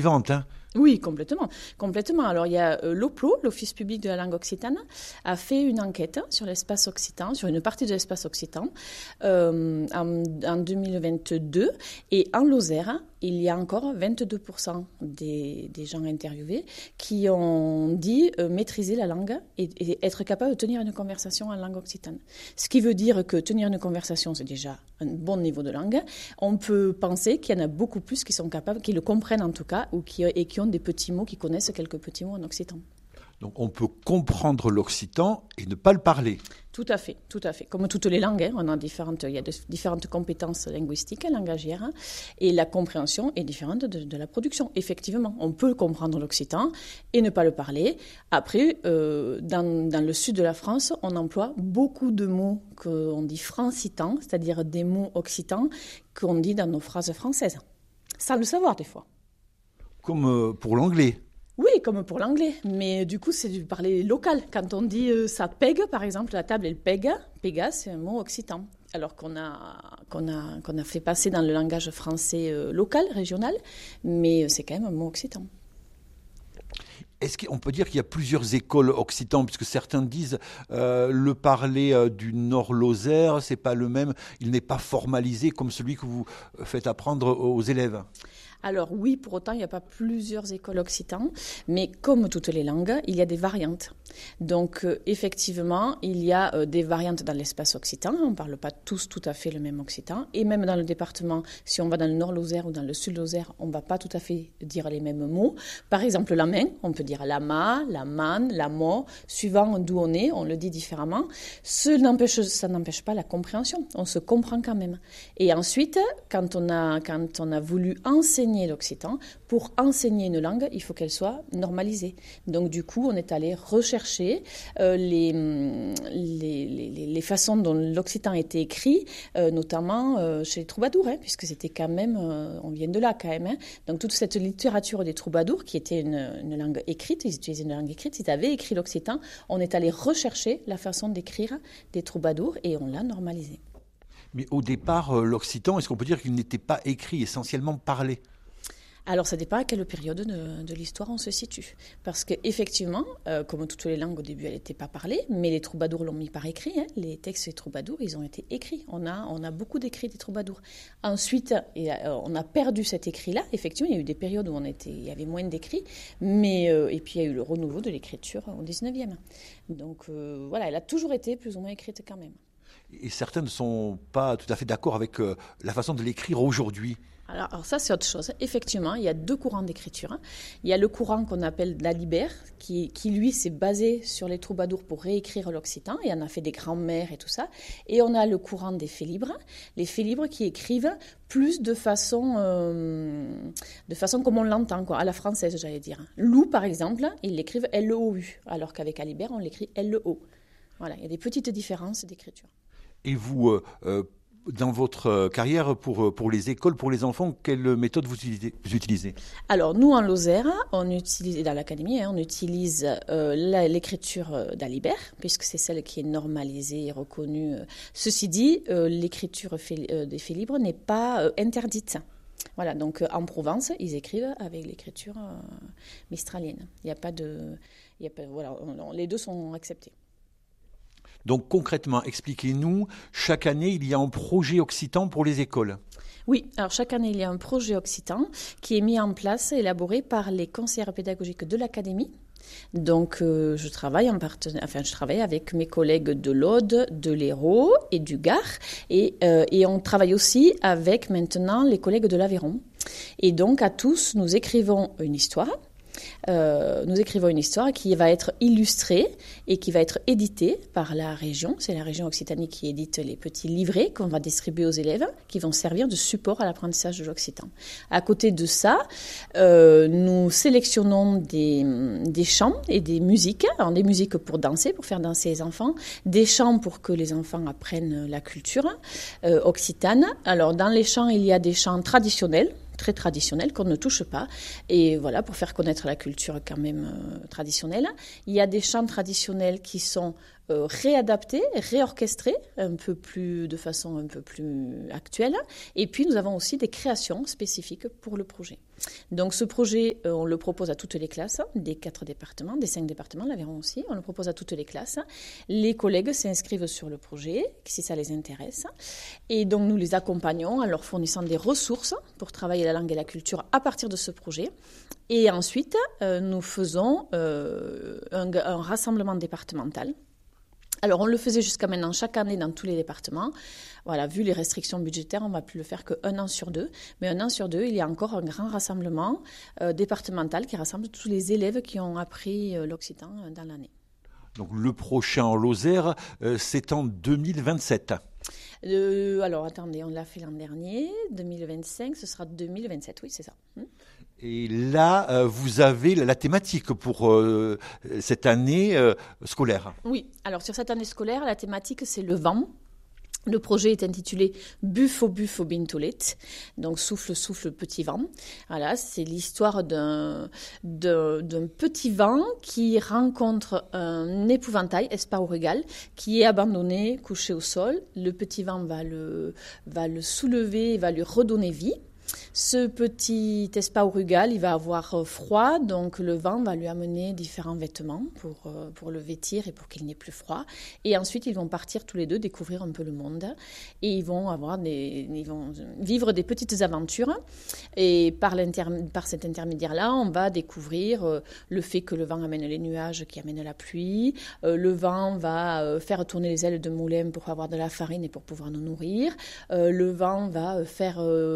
vivante, hein. Oui, complètement. Alors, il y a l'OPLO, l'Office public de la langue occitane, a fait une enquête sur l'espace occitan, sur une partie de l'espace occitan, en 2022. Et en Lozère, il y a encore 22% des gens interviewés qui ont dit maîtriser la langue et être capable de tenir une conversation en langue occitane. Ce qui veut dire que tenir une conversation, c'est déjà un bon niveau de langue. On peut penser qu'il y en a beaucoup plus qui sont capables, qui le comprennent en tout cas, et qui ont des petits mots, qui connaissent quelques petits mots en occitan. Donc on peut comprendre l'occitan et ne pas le parler. Tout à fait. Comme toutes les langues, il y a différentes compétences linguistiques, langagières, et la compréhension est différente de la production. Effectivement, on peut comprendre l'occitan et ne pas le parler. Après, dans le sud de la France, on emploie beaucoup de mots qu'on dit francitans, c'est-à-dire des mots occitans qu'on dit dans nos phrases françaises, sans le savoir des fois. Comme pour l'anglais. Oui, comme pour l'anglais, mais du coup, c'est du parler local. Quand on dit ça pègue, par exemple, la table, elle pègue, pega, c'est un mot occitan. Alors qu'on a fait passer dans le langage français local, régional, mais c'est quand même un mot occitan. Est-ce qu'on peut dire qu'il y a plusieurs écoles occitan, puisque certains disent le parler du Nord-Lozère, c'est pas le même, il n'est pas formalisé comme celui que vous faites apprendre aux élèves. Alors oui, pour autant, il n'y a pas plusieurs écoles occitanes, mais comme toutes les langues, il y a des variantes. Donc effectivement, il y a des variantes dans l'espace occitan, on ne parle pas tous tout à fait le même occitan, et même dans le département, si on va dans le Nord-Lozère ou dans le Sud-Lozère, on ne va pas tout à fait dire les mêmes mots. Par exemple, la main, on peut dire la ma, la man, la mo, suivant d'où on le dit différemment. Ça n'empêche pas la compréhension, on se comprend quand même. Et ensuite, quand on a voulu enseigner l'occitan, pour enseigner une langue, il faut qu'elle soit normalisée. Donc du coup, on est allé rechercher les façons dont l'occitan était écrit, notamment chez les troubadours, puisque c'était quand même, on vient de là quand même. Donc toute cette littérature des troubadours, qui était une langue écrite, ils utilisaient une langue écrite, ils avaient écrit l'occitan, on est allé rechercher la façon d'écrire des troubadours et on l'a normalisé. Mais au départ, l'occitan, est-ce qu'on peut dire qu'il n'était pas écrit, essentiellement parlé ? Alors, ça dépend à quelle période de l'histoire on se situe. Parce qu'effectivement, comme toutes les langues, au début, elle n'était pas parlée, mais les troubadours l'ont mis par écrit. Les textes des troubadours, ils ont été écrits. On a beaucoup d'écrits des troubadours. Ensuite, on a perdu cet écrit-là. Effectivement, il y a eu des périodes où il y avait moins d'écrits, et puis il y a eu le renouveau de l'écriture au 19e. Donc voilà, elle a toujours été plus ou moins écrite quand même. Et certains ne sont pas tout à fait d'accord avec la façon de l'écrire aujourd'hui. Alors ça, c'est autre chose. Effectivement, il y a deux courants d'écriture. Il y a le courant qu'on appelle l'Alibert, qui lui, s'est basé sur les troubadours pour réécrire l'occitan, et en a fait des grands-mères et tout ça. Et on a le courant des faits libres, les faits libres qui écrivent plus de façon comme on l'entend, quoi, à la française, j'allais dire. Loup, par exemple, ils l'écrivent L-E-O-U, alors qu'avec Alibert, on l'écrit L-E-O. Voilà, il y a des petites différences d'écriture. Et vous, dans votre carrière pour les écoles, pour les enfants, quelle méthode vous utilisez ? Alors, nous, en Lozère, on utilise, dans l'académie, on utilise l'écriture d'Alibert, puisque c'est celle qui est normalisée et reconnue. Ceci dit, l'écriture des faits libres n'est pas interdite. Voilà, donc en Provence, ils écrivent avec l'écriture mistralienne. Voilà, les deux sont acceptés. Donc concrètement, expliquez-nous, chaque année, il y a un projet occitan pour les écoles. Oui, alors chaque année, il y a un projet occitan qui est mis en place, élaboré par les conseillères pédagogiques de l'académie. Donc je travaille avec mes collègues de l'Aude, de l'Hérault et du Gard, et on travaille aussi avec maintenant les collègues de l'Aveyron. Et donc à tous, nous écrivons une histoire. Qui va être illustrée et qui va être éditée par la région. C'est la région Occitanie qui édite les petits livrets qu'on va distribuer aux élèves, qui vont servir de support à l'apprentissage de l'occitan. À côté de ça, nous sélectionnons des chants et des musiques. Alors des musiques pour danser, pour faire danser les enfants, des chants pour que les enfants apprennent la culture occitane. Alors dans les chants, il y a des chants traditionnels, très traditionnels, qu'on ne touche pas, et voilà, pour faire connaître la culture quand même traditionnelle. Il y a des chants traditionnels qui sont réadaptée, réorchestrée, de façon un peu plus actuelle. Et puis, nous avons aussi des créations spécifiques pour le projet. Donc, ce projet, on le propose à toutes les classes, des 4 départements, des 5 départements, l'Aveyron aussi. On le propose à toutes les classes. Les collègues s'inscrivent sur le projet, si ça les intéresse. Et donc, nous les accompagnons en leur fournissant des ressources pour travailler la langue et la culture à partir de ce projet. Et ensuite, nous faisons un rassemblement départemental. Alors, on le faisait jusqu'à maintenant chaque année dans tous les départements. Voilà, vu les restrictions budgétaires, on ne va plus le faire qu'un an sur 2. Mais un an sur 2, il y a encore un grand rassemblement départemental qui rassemble tous les élèves qui ont appris l'occitan dans l'année. Donc, le prochain en Lozère, c'est en 2027. Alors, attendez, on l'a fait l'an dernier. 2025, ce sera 2027, oui, c'est ça. Et là, vous avez la thématique pour cette année scolaire. Oui, alors sur cette année scolaire, la thématique, c'est le vent. Le projet est intitulé Buffo Buffo Bintolet, donc souffle souffle petit vent. Voilà, c'est l'histoire d'un petit vent qui rencontre un épouvantail, Espaurugal, qui est abandonné, couché au sol. Le petit vent va le soulever, va lui redonner vie. Ce petit Espaurugal, il va avoir froid, donc le vent va lui amener différents vêtements pour le vêtir et pour qu'il n'ait plus froid. Et ensuite, ils vont partir tous les deux découvrir un peu le monde et ils vont vivre des petites aventures. Et par cet intermédiaire-là, on va découvrir le fait que le vent amène les nuages qui amènent la pluie. Le vent va faire tourner les ailes de moulin pour avoir de la farine et pour pouvoir nous nourrir. Le vent va faire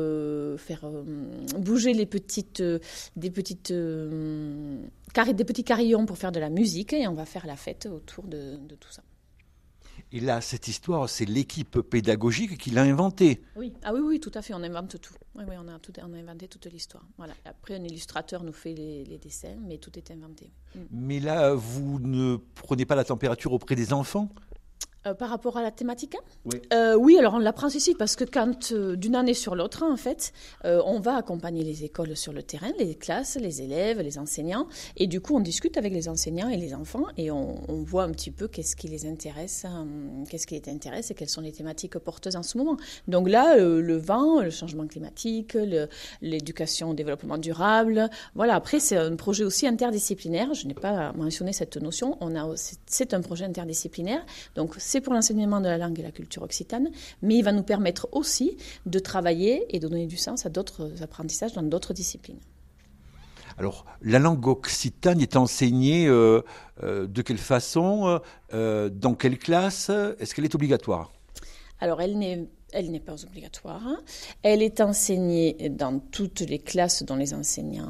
bouger des petits carillons pour faire de la musique et on va faire la fête autour de tout ça. Et là, cette histoire, c'est l'équipe pédagogique qui l'a inventée. Oui, oui, tout à fait, on invente tout. Oui, on a inventé toute l'histoire. Voilà. Après, un illustrateur nous fait les dessins, mais tout est inventé. Mais là, vous ne prenez pas la température auprès des enfants ? Par rapport à la thématique, oui. Oui, alors on l'apprend ici parce que quand d'une année sur l'autre, en fait, on va accompagner les écoles sur le terrain, les classes, les élèves, les enseignants, et du coup on discute avec les enseignants et les enfants et on voit un petit peu qu'est-ce qui les intéresse et quelles sont les thématiques porteuses en ce moment. Donc là, le vent, le changement climatique, l'éducation au développement durable, voilà. Après, c'est un projet aussi interdisciplinaire. Je n'ai pas mentionné cette notion. C'est un projet interdisciplinaire, donc c'est pour l'enseignement de la langue et la culture occitane, mais il va nous permettre aussi de travailler et de donner du sens à d'autres apprentissages dans d'autres disciplines. Alors, la langue occitane est enseignée de quelle façon, dans quelle classe ? Est-ce qu'elle est obligatoire ? Alors, elle n'est pas obligatoire. Elle est enseignée dans toutes les classes dont les enseignants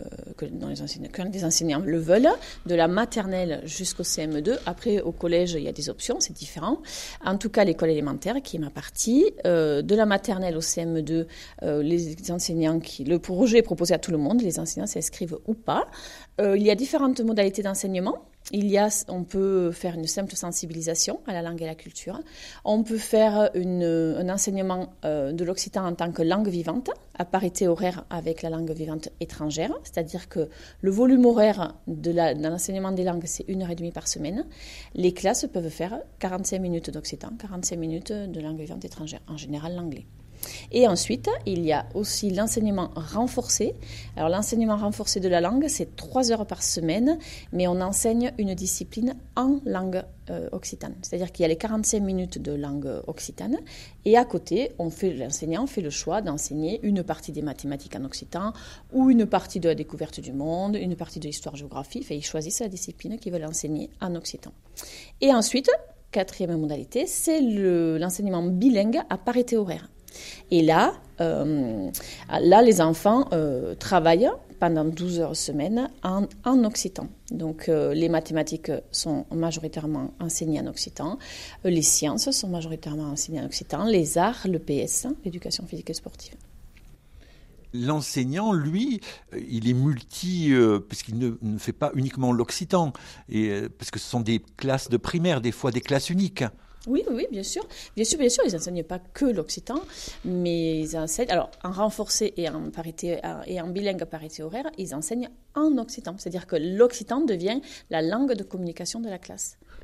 le veulent, de la maternelle jusqu'au CM2. Après, au collège, il y a des options, c'est différent. En tout cas, l'école élémentaire, qui est ma partie, de la maternelle au CM2, les enseignants le projet est proposé à tout le monde, les enseignants s'inscrivent ou pas. Il y a différentes modalités d'enseignement. On peut faire une simple sensibilisation à la langue et à la culture. On peut faire un enseignement de l'occitan en tant que langue vivante, à parité horaire avec la langue vivante étrangère, c'est-à-dire que le volume horaire dans l'enseignement des langues, c'est 1h30 par semaine. Les classes peuvent faire 45 minutes d'occitan, 45 minutes de langue vivante étrangère, en général l'anglais. Et ensuite, il y a aussi l'enseignement renforcé. Alors, l'enseignement renforcé de la langue, c'est 3 heures par semaine, mais on enseigne une discipline en langue occitane. C'est-à-dire qu'il y a les 45 minutes de langue occitane, et à côté, l'enseignant fait le choix d'enseigner une partie des mathématiques en occitan, ou une partie de la découverte du monde, une partie de l'histoire-géographie. Enfin, ils choisissent la discipline qu'ils veulent enseigner en occitan. Et ensuite, 4e modalité, c'est l'enseignement bilingue à parité horaire. Et là, les enfants travaillent pendant 12 heures semaine en occitan. Donc, les mathématiques sont majoritairement enseignées en occitan, les sciences sont majoritairement enseignées en occitan, les arts, le PS, l'éducation physique et sportive. L'enseignant, lui, il est puisqu'il ne fait pas uniquement l'occitan, parce que ce sont des classes de primaire, des fois des classes uniques. Oui, bien sûr. Bien sûr, ils n'enseignent pas que l'occitan, mais ils enseignent, alors en renforcé et en parité et en bilingue à parité horaire, ils enseignent en occitan. C'est-à-dire que l'occitan devient la langue de communication de la classe.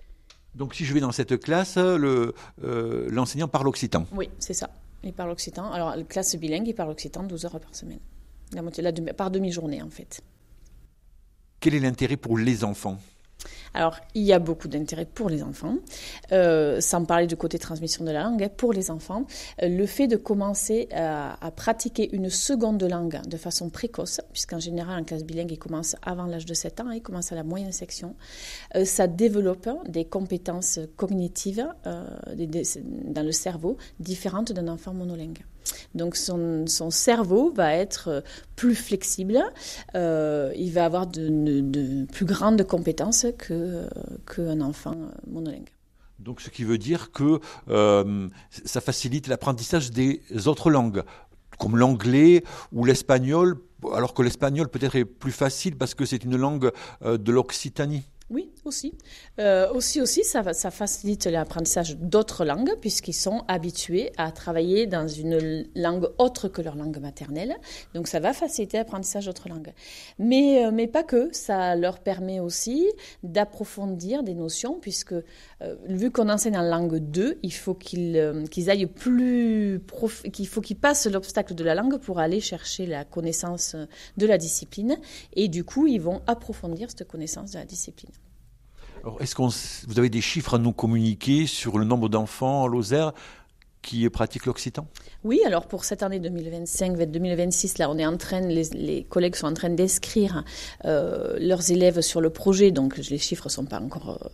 Donc si je vais dans cette classe, l'enseignant parle occitan. Oui, c'est ça. Il parle occitan. Alors, la classe bilingue, il parle occitan 12 heures par semaine. Par demi-journée, en fait. Quel est l'intérêt pour les enfants ? Alors, il y a beaucoup d'intérêt pour les enfants, sans parler du côté transmission de la langue, pour les enfants. Le fait de commencer à pratiquer une seconde langue de façon précoce, puisqu'en général, en classe bilingue, ils commencent avant l'âge de 7 ans, ils commencent à la moyenne section, ça développe des compétences cognitives dans le cerveau différentes d'un enfant monolingue. Donc son cerveau va être plus flexible, il va avoir de plus grandes compétences qu'un enfant monolingue. Donc ce qui veut dire que ça facilite l'apprentissage des autres langues, comme l'anglais ou l'espagnol, alors que l'espagnol peut-être est plus facile parce que c'est une langue de l'Occitanie. Oui, aussi. Ça facilite l'apprentissage d'autres langues puisqu'ils sont habitués à travailler dans une langue autre que leur langue maternelle. Donc, ça va faciliter l'apprentissage d'autres langues. Mais pas que. Ça leur permet aussi d'approfondir des notions puisque, vu qu'on enseigne en langue 2, il faut qu'ils aillent qu'il faut qu'ils passent l'obstacle de la langue pour aller chercher la connaissance de la discipline. Et du coup, ils vont approfondir cette connaissance de la discipline. Alors, vous avez des chiffres à nous communiquer sur le nombre d'enfants en Lozère qui pratiquent l'occitan ? Oui, alors pour cette année 2025-2026, là, les collègues sont en train d'inscrire leurs élèves sur le projet, donc les chiffres ne sont pas encore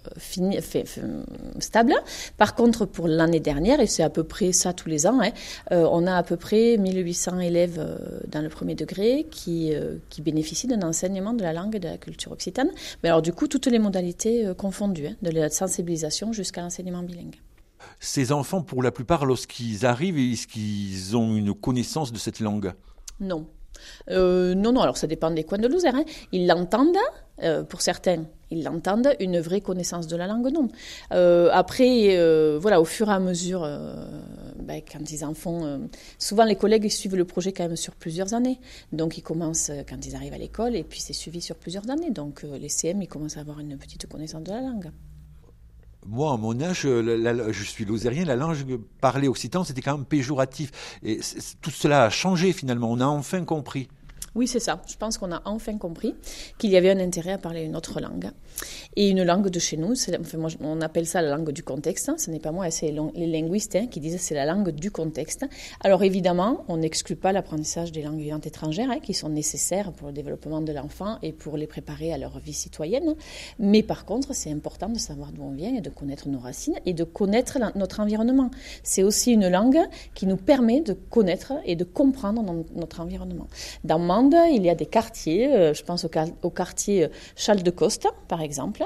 stables. Par contre, pour l'année dernière, et c'est à peu près ça tous les ans, on a à peu près 1800 élèves dans le premier degré qui bénéficient d'un enseignement de la langue et de la culture occitane. Mais alors du coup, toutes les modalités confondues, de la sensibilisation jusqu'à l'enseignement bilingue. Ces enfants, pour la plupart, lorsqu'ils arrivent, est-ce qu'ils ont une connaissance de cette langue ? Non. Non, alors ça dépend des coins de Lozère. Ils l'entendent, pour certains, ils l'entendent, une vraie connaissance de la langue, non. Après, au fur et à mesure, quand ils en font... souvent, les collègues ils suivent le projet quand même sur plusieurs années. Donc, ils commencent quand ils arrivent à l'école, et puis c'est suivi sur plusieurs années. Donc, les CM, ils commencent à avoir une petite connaissance de la langue. Moi, à mon âge, je suis lozérien, la langue parlée occitan, c'était quand même péjoratif. Et tout cela a changé finalement, on a enfin compris. Oui, c'est ça. Je pense qu'on a enfin compris qu'il y avait un intérêt à parler une autre langue. Et une langue de chez nous, on appelle ça la langue du contexte. Ce n'est pas moi, c'est les linguistes qui disent que c'est la langue du contexte. Alors évidemment, on n'exclut pas l'apprentissage des langues vivantes étrangères qui sont nécessaires pour le développement de l'enfant et pour les préparer à leur vie citoyenne. Mais par contre, c'est important de savoir d'où on vient et de connaître nos racines et de connaître notre environnement. C'est aussi une langue qui nous permet de connaître et de comprendre notre environnement. Dans Mende, il y a des quartiers, je pense au quartier Châle-de-Coste, par exemple.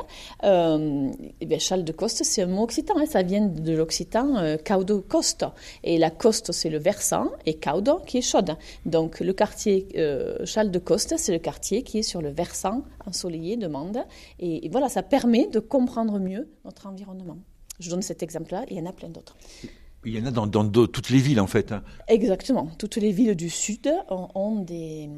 Châle-de-Coste, c'est un mot occitan, ça vient de l'occitan caudo costo. Et la coste, c'est le versant, et caudo, qui est chaude. Donc, le quartier Châle-de-Coste, c'est le quartier qui est sur le versant ensoleillé de Mende. Et voilà, ça permet de comprendre mieux notre environnement. Je donne cet exemple-là, il y en a plein d'autres. Il y en a dans toutes les villes, en fait. Exactement. Toutes les villes du Sud ont des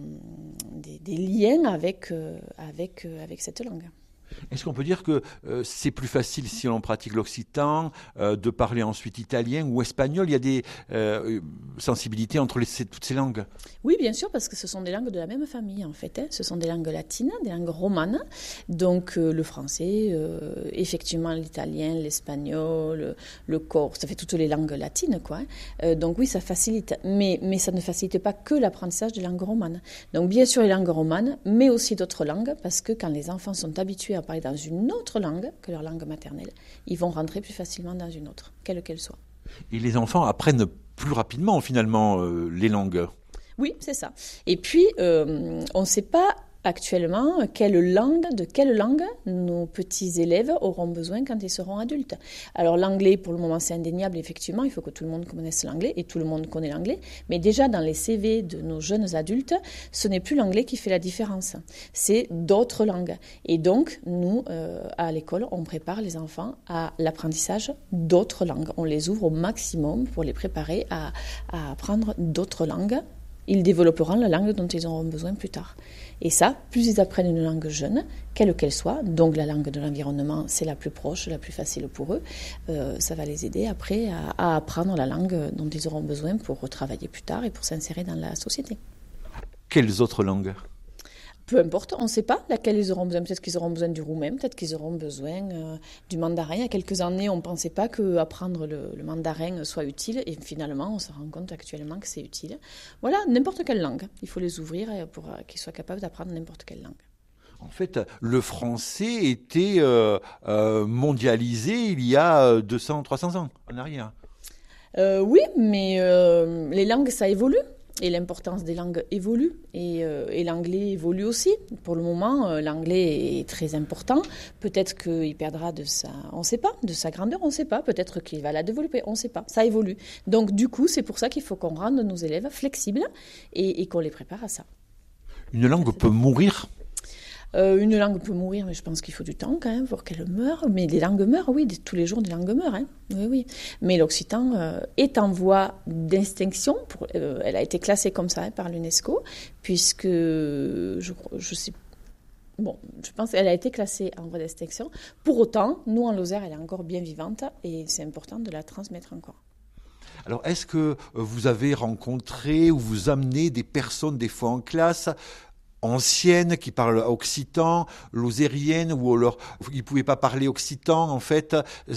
liens avec cette langue. Est-ce qu'on peut dire que c'est plus facile si on pratique l'occitan, de parler ensuite italien ou espagnol ? Il y a des sensibilités entre toutes ces langues ? Oui, bien sûr, parce que ce sont des langues de la même famille, en fait. Ce sont des langues latines, des langues romanes. Donc, le français, effectivement, l'italien, l'espagnol, le corse, ça fait toutes les langues latines, quoi. Donc, oui, ça facilite. Mais ça ne facilite pas que l'apprentissage des langues romanes. Donc, bien sûr, les langues romanes, mais aussi d'autres langues, parce que quand les enfants sont habitués à parler dans une autre langue que leur langue maternelle, ils vont rentrer plus facilement dans une autre, quelle qu'elle soit. Et les enfants apprennent plus rapidement, finalement, les langues. Oui, c'est ça. Et puis, on ne sait pas actuellement de quelle langue nos petits élèves auront besoin quand ils seront adultes. Alors l'anglais, pour le moment, c'est indéniable, effectivement, il faut que tout le monde connaisse l'anglais, et tout le monde connaît l'anglais, mais déjà dans les CV de nos jeunes adultes, ce n'est plus l'anglais qui fait la différence, c'est d'autres langues. Et donc, nous, à l'école, on prépare les enfants à l'apprentissage d'autres langues. On les ouvre au maximum pour les préparer à apprendre d'autres langues Ils développeront la langue dont ils auront besoin plus tard. Et ça, plus ils apprennent une langue jeune, quelle qu'elle soit, donc la langue de l'environnement, c'est la plus proche, la plus facile pour eux, ça va les aider après à apprendre la langue dont ils auront besoin pour travailler plus tard et pour s'insérer dans la société. Quelles autres langues ? Peu importe, on ne sait pas laquelle ils auront besoin. Peut-être qu'ils auront besoin du roumain, peut-être qu'ils auront besoin du mandarin. Il y a quelques années, on ne pensait pas qu'apprendre le mandarin soit utile. Et finalement, on se rend compte actuellement que c'est utile. Voilà, n'importe quelle langue. Il faut les ouvrir pour qu'ils soient capables d'apprendre n'importe quelle langue. En fait, le français était mondialisé il y a 200, 300 ans en arrière. Oui, mais les langues, ça évolue. Et l'importance des langues évolue et l'anglais évolue aussi. Pour le moment, l'anglais est très important. Peut-être qu'il perdra on ne sait pas, de sa grandeur, on ne sait pas. Peut-être qu'il va la développer, on ne sait pas. Ça évolue. Donc du coup, c'est pour ça qu'il faut qu'on rende nos élèves flexibles et qu'on les prépare à ça. Une langue peut mourir ? Une langue peut mourir, mais je pense qu'il faut du temps quand même pour qu'elle meure. Mais les langues meurent, oui, tous les jours des langues meurent. Hein. Oui, oui. Mais l'occitan est en voie d'extinction. Elle a été classée comme ça par l'UNESCO, puisque je pense qu'elle a été classée en voie d'extinction. Pour autant, nous en Lozère, elle est encore bien vivante et c'est important de la transmettre encore. Alors, est-ce que vous avez rencontré ou vous amenez des personnes, des fois en classe, anciennes qui parlent occitan, lozérienne, ou alors ils ne pouvaient pas parler occitan, en fait,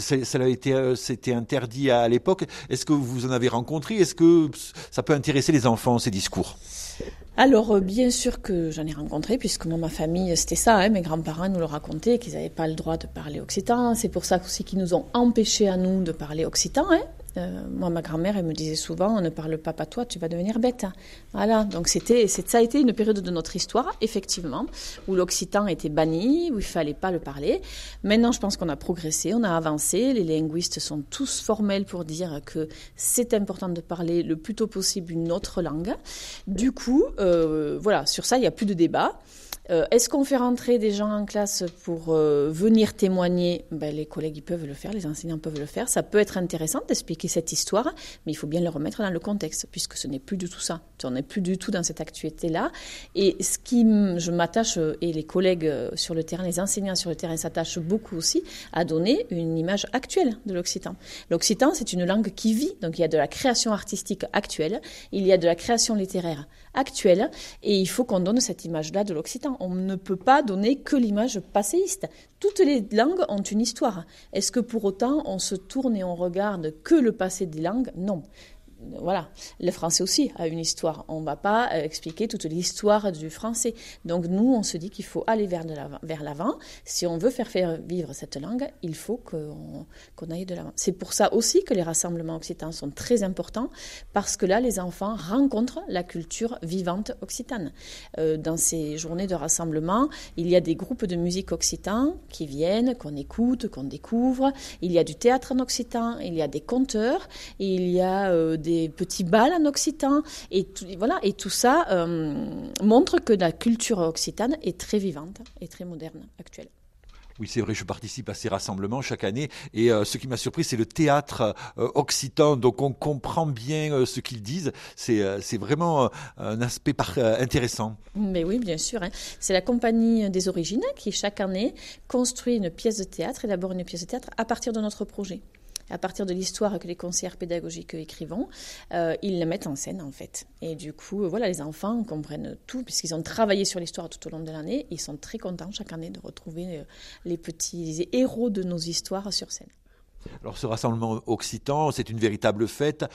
c'était interdit à l'époque. Est-ce que vous en avez rencontré ? Est-ce que ça peut intéresser les enfants, ces discours ? Alors, bien sûr que j'en ai rencontré, puisque moi, ma famille, c'était ça, hein, mes grands-parents nous le racontaient, qu'ils n'avaient pas le droit de parler occitan. C'est pour ça aussi qu'ils nous ont empêchés à nous de parler occitan, hein. Moi, ma grand-mère, elle me disait souvent, ne parle pas patois, tu vas devenir bête. Voilà, donc ça a été une période de notre histoire, effectivement, où l'occitan était banni, où il fallait pas le parler. Maintenant, je pense qu'on a progressé, on a avancé. Les linguistes sont tous formels pour dire que c'est important de parler le plus tôt possible une autre langue. Du coup, voilà, sur ça, il n'y a plus de débat. Est-ce qu'on fait rentrer des gens en classe pour venir témoigner ? Les collègues ils peuvent le faire, les enseignants peuvent le faire. Ça peut être intéressant d'expliquer cette histoire, mais il faut bien le remettre dans le contexte, puisque ce n'est plus du tout ça. On n'est plus du tout dans cette actualité-là. Et je m'attache, et les collègues sur le terrain, les enseignants sur le terrain s'attachent beaucoup aussi, à donner une image actuelle de l'occitan. L'occitan, c'est une langue qui vit, donc il y a de la création artistique actuelle, il y a de la création littéraire actuelle, et il faut qu'on donne cette image-là de l'occitan. On ne peut pas donner que l'image passéiste. Toutes les langues ont une histoire. Est-ce que pour autant on se tourne et on regarde que le passé des langues ? Non. Voilà, le français aussi a une histoire. On ne va pas expliquer toute l'histoire du français. Donc nous, on se dit qu'il faut aller vers l'avant. Si on veut faire vivre cette langue, il faut qu'on aille de l'avant. C'est pour ça aussi que les rassemblements occitans sont très importants, parce que là, les enfants rencontrent la culture vivante occitane. Dans ces journées de rassemblement, il y a des groupes de musique occitans qui viennent, qu'on écoute, qu'on découvre. Il y a du théâtre en occitan, il y a des conteurs, il y a des petits bals en occitan, et tout ça montre que la culture occitane est très vivante et très moderne actuelle. Oui, c'est vrai, je participe à ces rassemblements chaque année, et ce qui m'a surpris, c'est le théâtre occitan, donc on comprend bien ce qu'ils disent. C'est vraiment un aspect intéressant. Mais oui, bien sûr. Hein. C'est la Compagnie des Origines qui, chaque année, construit une pièce de théâtre, élabore une pièce de théâtre à partir de notre projet. À partir de l'histoire que les conseillers pédagogiques écrivont, ils la mettent en scène, en fait. Et du coup, les enfants comprennent tout, puisqu'ils ont travaillé sur l'histoire tout au long de l'année. Ils sont très contents chaque année de retrouver les petits héros de nos histoires sur scène. Alors ce rassemblement occitan, c'est une véritable fête,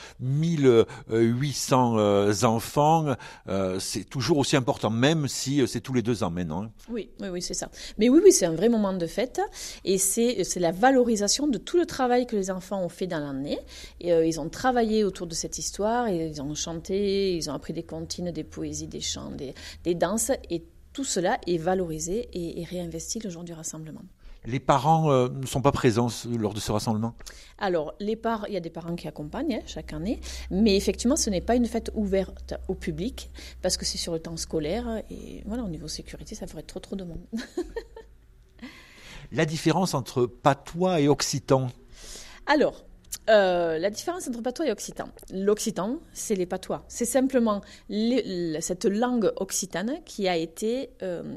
1800 enfants, c'est toujours aussi important, même si c'est tous les 2 ans maintenant. Hein. Oui, c'est ça. Mais oui, c'est un vrai moment de fête, et c'est la valorisation de tout le travail que les enfants ont fait dans l'année. Et, ils ont travaillé autour de cette histoire, et ils ont chanté, ils ont appris des comptines, des poésies, des chants, des danses, et tout cela est valorisé et réinvesti le jour du rassemblement. Les parents ne sont pas présents lors de ce rassemblement ? Alors, il y a des parents qui accompagnent chaque année, mais effectivement, ce n'est pas une fête ouverte au public, parce que c'est sur le temps scolaire, et au niveau sécurité, ça ferait trop de monde. La différence entre patois et occitan ? Alors, La différence entre patois et occitan. L'occitan, c'est les patois. C'est simplement cette langue occitane qui a été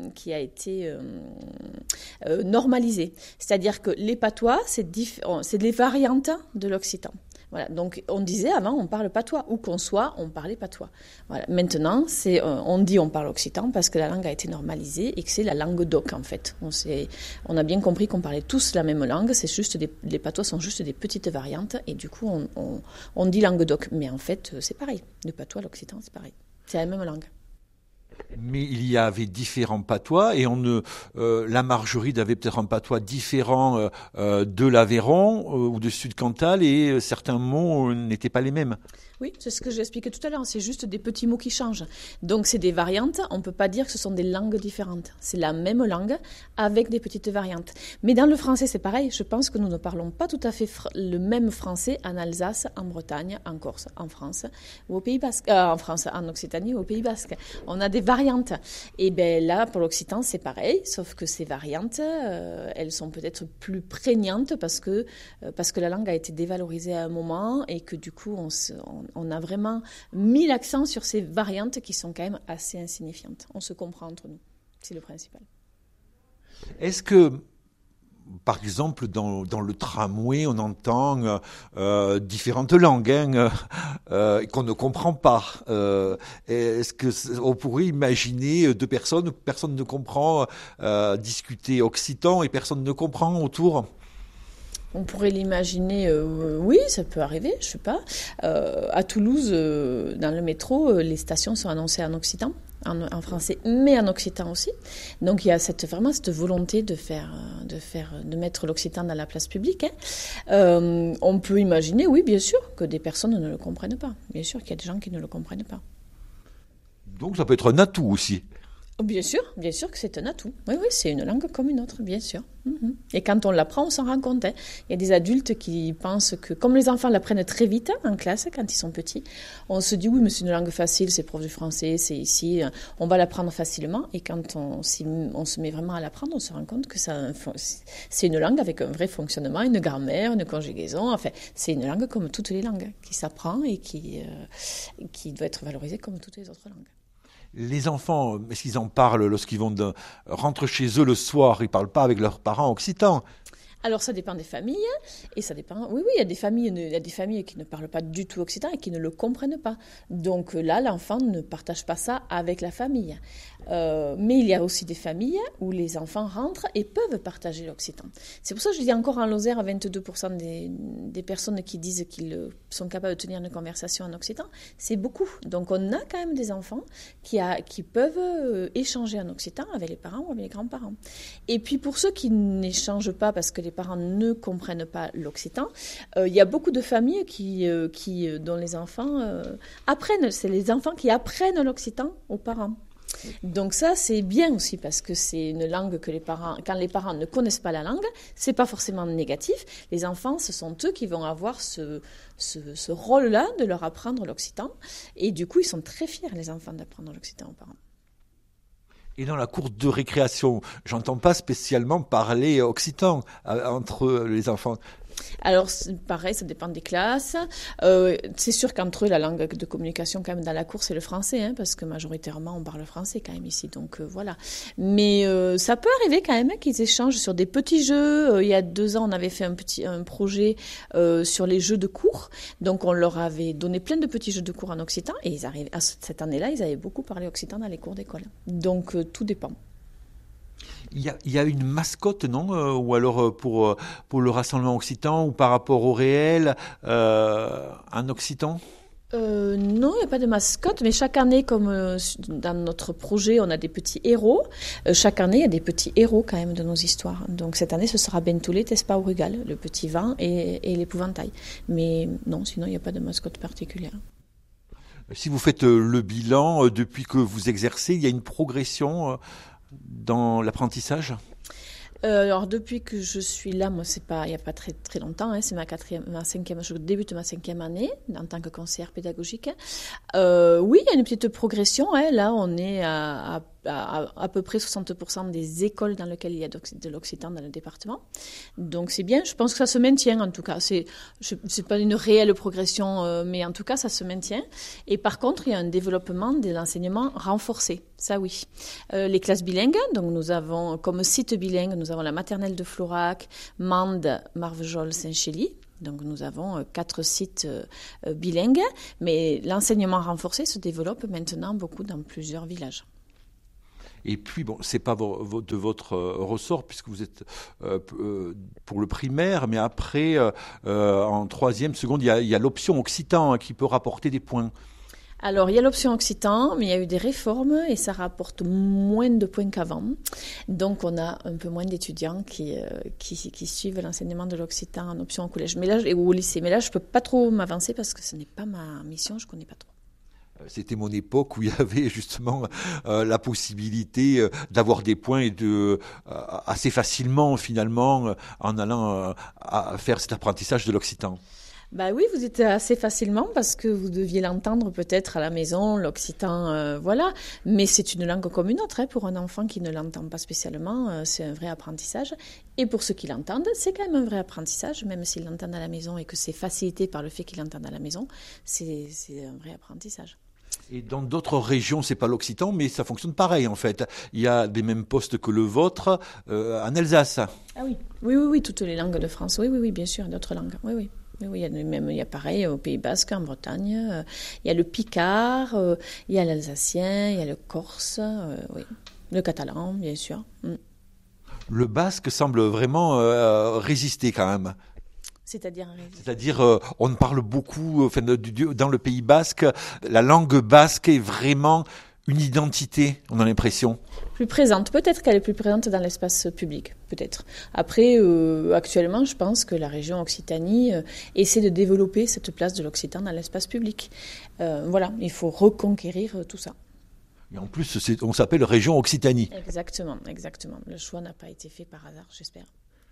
normalisée. C'est-à-dire que les patois, c'est des variantes de l'occitan. Voilà. Donc, on disait avant, on parle patois. Où qu'on soit, on parlait patois. Voilà. Maintenant, on dit on parle occitan parce que la langue a été normalisée et que c'est la langue d'oc, en fait. On a bien compris qu'on parlait tous la même langue. C'est juste les patois sont juste des petites variantes et du coup, on dit langue d'oc. Mais en fait, c'est pareil. Le patois, l'occitan, c'est pareil. C'est la même langue. Mais il y avait différents patois et la Margeride avait peut-être un patois différent de l'Aveyron ou de Sud-Cantal et certains mots n'étaient pas les mêmes. Oui, c'est ce que j'expliquais tout à l'heure. C'est juste des petits mots qui changent. Donc, c'est des variantes. On ne peut pas dire que ce sont des langues différentes. C'est la même langue avec des petites variantes. Mais dans le français, c'est pareil. Je pense que nous ne parlons pas tout à fait le même français en Alsace, en Bretagne, en Corse, en France ou au Pays Basque. En France, en Occitanie ou au Pays Basque. On a des variantes. Et bien là, pour l'Occitan, c'est pareil. Sauf que ces variantes, elles sont peut-être plus prégnantes parce que la langue a été dévalorisée à un moment et que du coup, on a vraiment mis l'accent sur ces variantes qui sont quand même assez insignifiantes. On se comprend entre nous. C'est le principal. Est-ce que, par exemple, dans le tramway, on entend différentes langues qu'on ne comprend pas. Est-ce qu'on pourrait imaginer deux personnes, personne ne comprend, discuter occitan et personne ne comprend autour ? On pourrait l'imaginer, oui, ça peut arriver, je sais pas. À Toulouse, dans le métro, les stations sont annoncées en occitan, en français, mais en occitan aussi. Donc il y a vraiment cette volonté de mettre l'occitan dans la place publique. On peut imaginer, oui, bien sûr, que des personnes ne le comprennent pas. Bien sûr qu'il y a des gens qui ne le comprennent pas. Donc ça peut être un atout aussi. Bien sûr que c'est un atout. Oui, c'est une langue comme une autre, bien sûr. Et quand on l'apprend, on s'en rend compte. Il y a des adultes qui pensent que, comme les enfants l'apprennent très vite en classe, quand ils sont petits, on se dit, oui, mais c'est une langue facile, c'est prof du français, c'est ici, on va l'apprendre facilement. Et quand on se met vraiment à l'apprendre, on se rend compte que c'est une langue avec un vrai fonctionnement, une grammaire, une conjugaison. Enfin, c'est une langue comme toutes les langues, qui s'apprend et qui doit être valorisée comme toutes les autres langues. Les enfants, est-ce qu'ils en parlent lorsqu'ils rentrent chez eux le soir? Ils ne parlent pas avec leurs parents occitans. Alors ça dépend des familles et ça dépend. Oui, il y a des familles qui ne parlent pas du tout occitan et qui ne le comprennent pas. Donc là, l'enfant ne partage pas ça avec la famille. Mais il y a aussi des familles où les enfants rentrent et peuvent partager l'occitan. C'est pour ça que je dis encore en Lozère, 22% des personnes qui disent qu'ils sont capables de tenir une conversation en occitan, c'est beaucoup. Donc on a quand même des enfants qui peuvent échanger en occitan avec les parents ou avec les grands-parents. Et puis pour ceux qui n'échangent pas parce que les parents ne comprennent pas l'occitan, il y a beaucoup de familles dont les enfants apprennent. C'est les enfants qui apprennent l'occitan aux parents. Donc ça, c'est bien aussi parce que c'est une langue que quand les parents ne connaissent pas la langue, c'est pas forcément négatif. Les enfants, ce sont eux qui vont avoir ce rôle-là de leur apprendre l'occitan. Et du coup, ils sont très fiers, les enfants, d'apprendre l'occitan aux parents. Et dans la cour de récréation, j'entends pas spécialement parler occitan entre les enfants. Alors, pareil, ça dépend des classes. C'est sûr qu'entre eux, la langue de communication quand même dans la cour, c'est le français, parce que majoritairement, on parle français quand même ici. Donc voilà. Mais ça peut arriver quand même qu'ils échangent sur des petits jeux. Il y a 2 ans, on avait fait un projet sur les jeux de cours. Donc on leur avait donné plein de petits jeux de cours en occitan. Et cette année-là, ils avaient beaucoup parlé occitan dans les cours d'école. Donc tout dépend. Il y a une mascotte, non? Ou alors pour le rassemblement occitan ou par rapport au réel, un occitan? Non, il n'y a pas de mascotte, mais chaque année, comme dans notre projet, on a des petits héros. Chaque année, il y a des petits héros quand même de nos histoires. Donc cette année, ce sera Bentoulet, Tespa ou Rugal, le petit vent et l'épouvantail. Mais non, sinon, il n'y a pas de mascotte particulière. Si vous faites le bilan, depuis que vous exercez, il y a une progression dans l'apprentissage? Alors depuis que je suis là, moi il n'y a pas très très longtemps, hein, c'est je débute ma 5e année en tant que conseillère pédagogique. Oui, il y a une petite progression. Hein, là, on est à peu près 60% des écoles dans lesquelles il y a de l'occitan dans le département. Donc c'est bien. Je pense que ça se maintient en tout cas. C'est pas une réelle progression, mais en tout cas ça se maintient. Et par contre, il y a un développement de l'enseignement renforcé. Ça oui. Les classes bilingues. Donc nous avons comme site bilingue, nous avons la maternelle de Florac, Mende, Marvejols, Saint-Chély. Donc nous avons 4 sites bilingues, mais l'enseignement renforcé se développe maintenant beaucoup dans plusieurs villages. Et puis, bon, c'est pas de votre ressort puisque vous êtes pour le primaire, mais après, en 3e, seconde, il y a l'option occitan qui peut rapporter des points. Alors, il y a l'option occitan, mais il y a eu des réformes et ça rapporte moins de points qu'avant. Donc, on a un peu moins d'étudiants qui suivent l'enseignement de l'occitan en option au collège ou au lycée. Mais là, je ne peux pas trop m'avancer parce que ce n'est pas ma mission, je ne connais pas trop. C'était mon époque où il y avait justement la possibilité d'avoir des points et assez facilement finalement en allant à faire cet apprentissage de l'occitan. Bah oui, vous étiez assez facilement parce que vous deviez l'entendre peut-être à la maison, l'occitan, voilà. Mais c'est une langue comme une autre, hein, pour un enfant qui ne l'entend pas spécialement, c'est un vrai apprentissage. Et pour ceux qui l'entendent, c'est quand même un vrai apprentissage, même s'ils l'entendent à la maison et que c'est facilité par le fait qu'ils l'entendent à la maison, c'est un vrai apprentissage. Et dans d'autres régions, c'est pas l'occitan, mais ça fonctionne pareil en fait. Il y a des mêmes postes que le vôtre en Alsace. Ah oui. Oui, toutes les langues de France. Oui, bien sûr, d'autres langues. Oui. Oui, il y a pareil au Pays Basque, en Bretagne. Il y a le picard, il y a l'alsacien, il y a le corse, oui. Le catalan, bien sûr. Le basque semble vraiment résister quand même. C'est-à-dire, on parle beaucoup, dans le Pays Basque, la langue basque est vraiment une identité, on a l'impression. Plus présente, peut-être qu'elle est plus présente dans l'espace public, peut-être. Après, actuellement, je pense que la région Occitanie essaie de développer cette place de l'occitan dans l'espace public. Voilà, il faut reconquérir tout ça. Et en plus, on s'appelle région Occitanie. Exactement. Le choix n'a pas été fait par hasard, j'espère.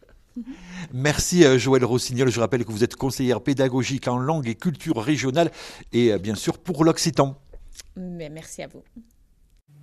Merci Joëlle Rossignol, je rappelle que vous êtes conseillère pédagogique en langue et culture régionale et bien sûr pour l'occitan. Mais merci à vous.